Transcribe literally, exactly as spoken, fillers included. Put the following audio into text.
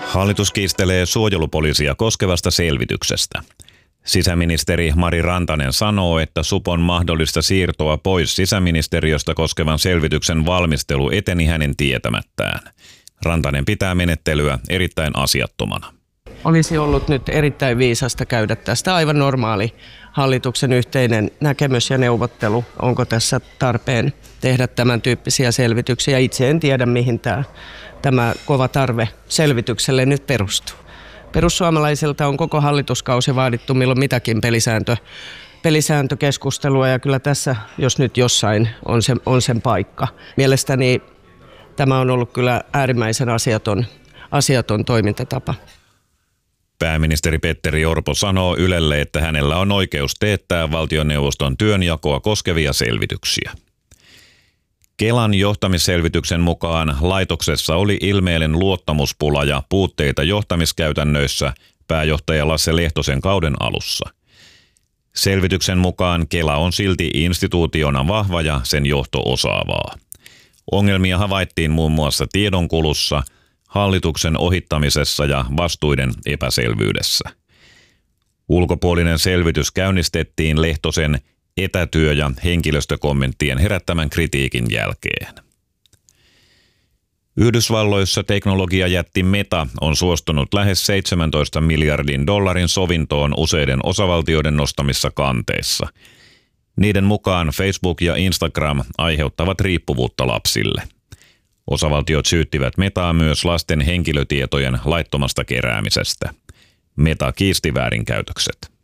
Hallitus kiistelee suojelupoliisia koskevasta selvityksestä. Sisäministeri Mari Rantanen sanoo, että supon mahdollista siirtoa pois sisäministeriöstä koskevan selvityksen valmistelu eteni hänen tietämättään. Rantanen pitää menettelyä erittäin asiattomana. Olisi ollut nyt erittäin viisasta käydä tästä aivan normaali hallituksen yhteinen näkemys ja neuvottelu. Onko tässä tarpeen tehdä tämän tyyppisiä selvityksiä? Itse en tiedä, mihin tämä, tämä kova tarve selvitykselle nyt perustuu. Perussuomalaisilta on koko hallituskausi vaadittu milloin mitäkin pelisääntö, pelisääntökeskustelua ja kyllä tässä, jos nyt jossain, on, se, on sen paikka. Mielestäni tämä on ollut kyllä äärimmäisen asiaton, asiaton toimintatapa. Pääministeri Petteri Orpo sanoo Ylelle, että hänellä on oikeus teettää valtioneuvoston työnjakoa koskevia selvityksiä. Kelan johtamisselvityksen mukaan laitoksessa oli ilmeinen luottamuspula ja puutteita johtamiskäytännöissä pääjohtaja Lasse Lehtosen kauden alussa. Selvityksen mukaan Kela on silti instituutiona vahva ja sen johto osaavaa. Ongelmia havaittiin muun muassa tiedonkulussa, hallituksen ohittamisessa ja vastuiden epäselvyydessä. Ulkopuolinen selvitys käynnistettiin Lehtosen etätyö- ja henkilöstökommenttien herättämän kritiikin jälkeen. Yhdysvalloissa teknologiajätti Meta on suostunut lähes seitsemäntoista miljardin dollarin sovintoon useiden osavaltioiden nostamissa kanteissa. Niiden mukaan Facebook ja Instagram aiheuttavat riippuvuutta lapsille. Osavaltiot syyttivät Metaa myös lasten henkilötietojen laittomasta keräämisestä. Meta kiisti väärinkäytökset.